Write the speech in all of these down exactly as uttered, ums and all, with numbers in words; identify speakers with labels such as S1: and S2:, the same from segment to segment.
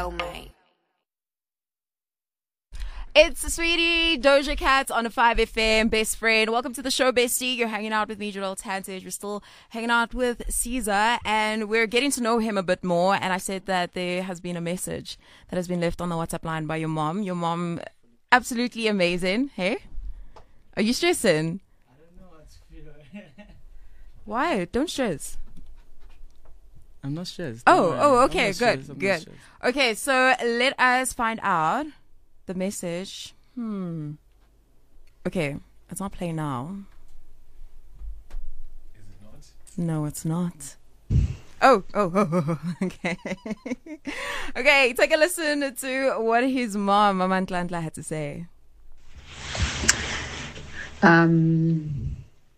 S1: Oh my.
S2: It's Sweetie, Doja Cat on a five F M, best friend. Welcome to the show, bestie. You're hanging out with me, Joel Tantage. We're still hanging out with Caesar, and we're getting to know him a bit more. And I said that there has been a message that has been left on the WhatsApp line by your mom. Your mom, absolutely amazing. Hey? Are you stressing?
S3: I don't know what's feeling.
S2: Why? Don't stress.
S3: I'm not stressed.
S2: Oh,
S3: Don't
S2: oh,
S3: worry.
S2: okay,
S3: I'm not
S2: good,
S3: stressed. I'm not
S2: good.
S3: stressed.
S2: Okay, so let us find out the message. Hmm. Okay, it's not playing now.
S4: Is it not?
S2: No, it's not. Oh, oh, oh, oh, okay. Okay, take a listen to what his mom, Mama Ntlantla, had to say.
S5: Um,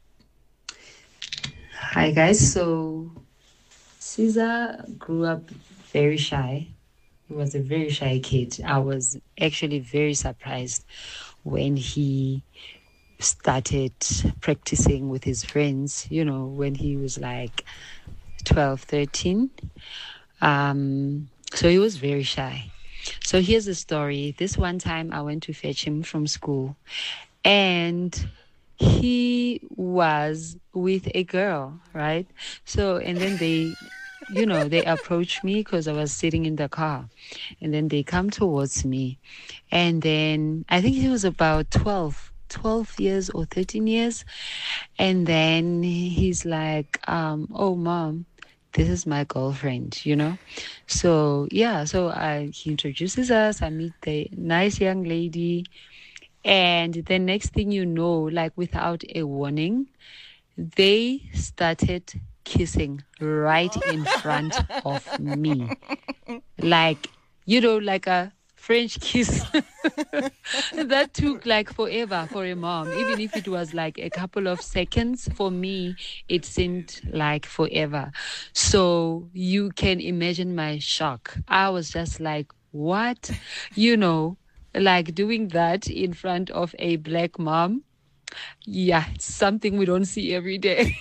S5: hi guys. So Caesar grew up very shy. He was a very shy kid. I was actually very surprised when he started practicing with his friends, you know, when he was like twelve, thirteen. Um, so he was very shy. So here's the story. This one time I went to fetch him from school, and he was with a girl, right? So, and then they, you know, they approached me because I was sitting in the car, and then they come towards me. And then I think he was about twelve, twelve years or thirteen years. And then he's like, um, oh, mom, this is my girlfriend, you know? So, yeah, so I, he introduces us. I meet the nice young lady. And the next thing you know, like without a warning, they started kissing right in front of me. Like, you know, like a French kiss. That took like forever for a mom. Even if it was like a couple of seconds, for me, it seemed like forever. So you can imagine my shock. I was just like, what? You know, like doing that in front of a black mom. Yeah, it's something we don't see every day.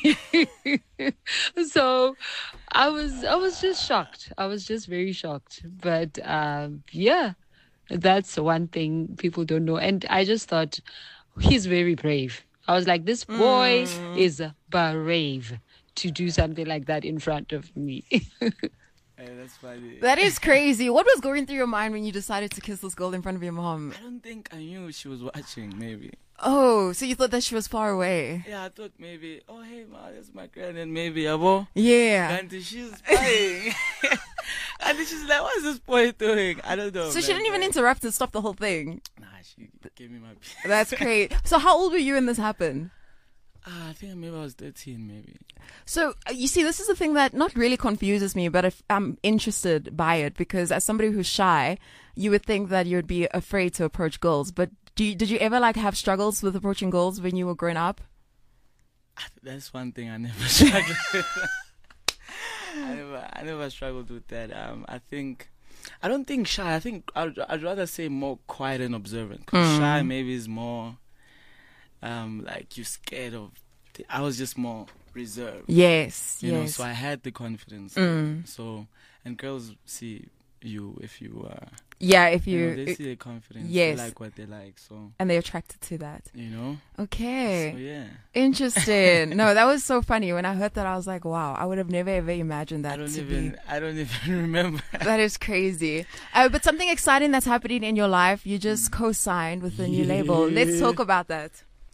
S5: So I was I was just shocked. I was just very shocked. But um, yeah, that's one thing people don't know. And I just thought he's very brave. I was like, this boy mm. is brave to do something like that in front of me.
S3: Hey, that's funny.
S2: That is crazy. What was going through your mind when you decided to kiss this girl in front of your mom?
S3: I don't think I knew she was watching, maybe.
S2: Oh, so you thought that she was far away?
S3: Yeah, I thought maybe, oh, hey, ma, that's my girl, and maybe, abo.
S2: Yeah.
S3: And she's spying. And she's like, what's this boy doing? I don't know.
S2: So
S3: man,
S2: she didn't even
S3: but...
S2: interrupt and stop the whole thing?
S3: Nah, she gave me my piece.
S2: That's great. So how old were you when this happened?
S3: Uh, I think maybe I was thirteen, maybe.
S2: So, uh, you see, this is the thing that not really confuses me, but if I'm interested by it, because as somebody who's shy, you would think that you'd be afraid to approach girls. But do you, did you ever like have struggles with approaching girls when you were growing up?
S3: That's one thing I never struggled with. I never, I never struggled with that. Um, I think, I don't think shy. I think I'd, I'd rather say more quiet and observant. Because mm. shy maybe is more, um, like you're scared of. The, I was just more reserved.
S2: Yes,
S3: you
S2: yes.
S3: know, so I had the confidence.
S2: Mm.
S3: So, and girls see you if you uh
S2: yeah if you,
S3: you know, they
S2: it,
S3: see the confidence,
S2: yes,
S3: they like what they like, so
S2: and they're attracted to that,
S3: you know.
S2: Okay,
S3: so yeah,
S2: interesting. No, that was so funny. When I heard that, I was like, wow, I would have never ever imagined that.
S3: I don't
S2: to
S3: even
S2: be...
S3: I don't even remember.
S2: That is crazy. Uh, but something exciting that's happening in your life, you just co-signed with a new
S3: yeah.
S2: label. Let's talk about that.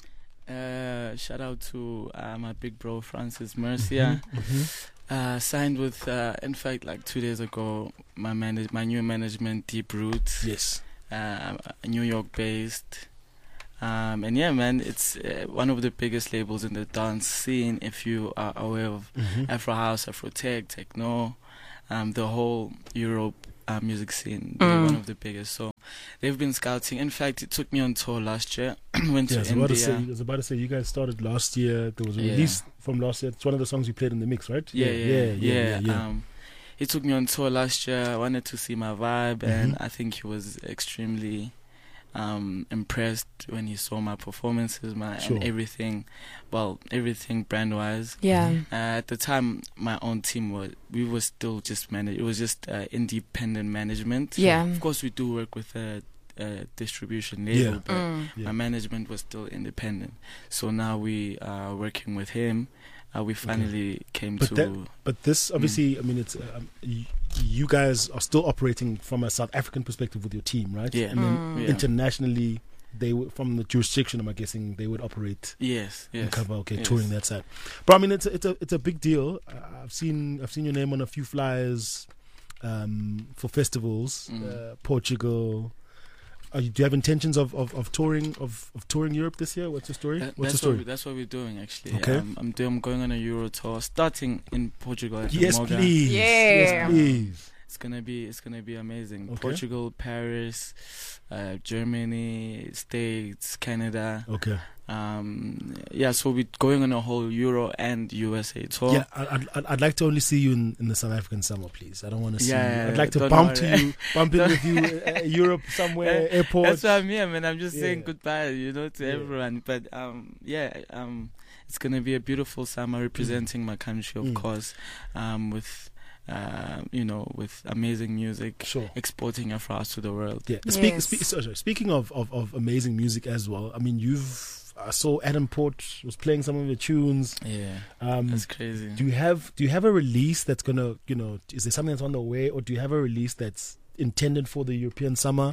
S3: Uh, shout out to uh, my big bro Francis Mercia.
S4: Mm-hmm.
S3: Uh, signed with, uh, in fact, like two days ago, my manage, my new management, Deep Roots.
S4: Yes.
S3: Uh, New York based. Um, and yeah, man, it's uh, one of the biggest labels in the dance scene. If you are aware of
S4: mm-hmm.
S3: Afro House, Afro Tech, Techno, um, the whole Europe uh, music scene, they're
S2: Mm.
S3: one of the biggest. So they've been scouting. In fact, it took me on tour last year. Went
S4: yeah,
S3: to
S4: I was, about to
S3: India.
S4: say, I was about to say, you guys started last year. There was a
S3: Yeah.
S4: release from last year. It's one of the songs you played in the mix, right?
S3: Yeah, yeah, yeah.
S4: yeah, yeah, yeah.
S3: Um, he took me on tour last year. I wanted to see my vibe,
S4: Mhm.
S3: and I think he was extremely um, impressed when he saw my performances, my
S4: Sure.
S3: and everything. Well, everything brand wise.
S2: Yeah.
S3: Uh, at the time, my own team was we were still just managed. It was just uh, independent management.
S2: Yeah.
S3: Of course, we do work with a, a distribution
S4: Yeah.
S3: label, but
S2: Mm.
S4: Yeah.
S3: my management was still independent. So now we are working with him. Uh, we finally came
S4: But
S3: to.
S4: that- But this, obviously, I mean, it's um, y- you guys are still operating from a South African perspective with your team, right?
S3: Yeah.
S4: And then
S2: Mm.
S3: Yeah.
S4: internationally, they would, from the jurisdiction, I'm guessing, they would operate
S3: Yes,
S4: and
S3: yes.
S4: cover, okay,
S3: yes.
S4: touring that side. But I mean, it's a, it's a it's a big deal. Uh, I've seen I've seen your name on a few flyers um, for festivals,
S3: Mm.
S4: uh, Portugal. Are you, do you have intentions of, of, of touring of, of touring Europe this year? What's your story?
S3: That-
S4: What's
S3: that's
S4: your
S3: what
S4: story?
S3: we, that's what we're doing actually.
S4: Okay.
S3: Um, I'm doing. I'm going on a Euro tour, starting in Portugal. at the
S4: Yes,
S3: Moga.
S4: please.
S2: Yeah.
S4: Yes, please.
S3: It's gonna be. It's gonna be amazing.
S4: Okay.
S3: Portugal, Paris, uh, Germany, States, Canada.
S4: Okay.
S3: Um, yeah. So we're going on a whole Euro and U S A tour.
S4: Yeah, I- I'd, I'd, I'd like to only see you in, in the South African summer, please. I don't want to see
S3: Yeah,
S4: you. I'd like to
S3: don't
S4: bump to
S3: worry.
S4: you, bump in with you, uh, Europe somewhere, airport.
S3: That's why I'm here, man. I'm just saying
S4: Yeah.
S3: goodbye, you know, to
S4: Yeah.
S3: everyone. But um, yeah, um, it's gonna be a beautiful summer representing my country, of
S4: Mm.
S3: course, um, with. Uh, you know, with amazing music,
S4: Sure.
S3: exporting Afro house to the world.
S4: Yeah. Speak,
S2: Yes.
S4: speak, sorry, sorry. Speaking of, of, of amazing music as well, I mean, you've. I saw Adam Port was playing some of your tunes.
S3: Yeah,
S4: Um,
S3: that's crazy.
S4: do you have Do you have a release that's gonna, you know, is there something that's on the way, or do you have a release that's intended for the European summer,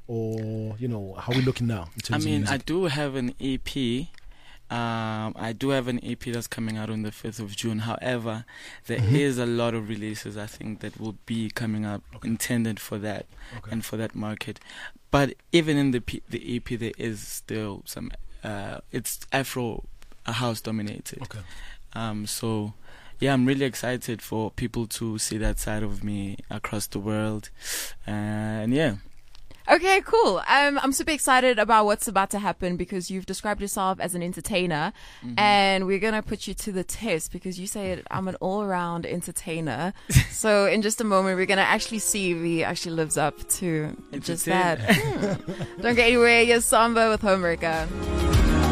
S4: or you know, how are we looking now in
S3: I
S4: terms
S3: mean,
S4: of
S3: I
S4: music?
S3: do have an E P. Um, I do have an E P that's coming out on the fifth of June. However, there is
S4: Mhm.
S3: a lot of releases I think that will be coming up intended for that
S4: Okay.
S3: and for that market. But even in the P- the E P, there is still some. Uh, it's Afro uh, house dominated.
S4: Okay.
S3: Um, so yeah, I'm really excited for people to see that side of me across the world, and yeah.
S2: Okay, cool. Um, I'm super excited about what's about to happen because you've described yourself as an entertainer,
S3: Mhm.
S2: and we're gonna put you to the test because you say I'm an all-around entertainer. So in just a moment, we're gonna actually see if he actually lives up to just that.
S3: Entertain-
S2: Hmm. Don't go anywhere. Here's Samba with Homewrecker.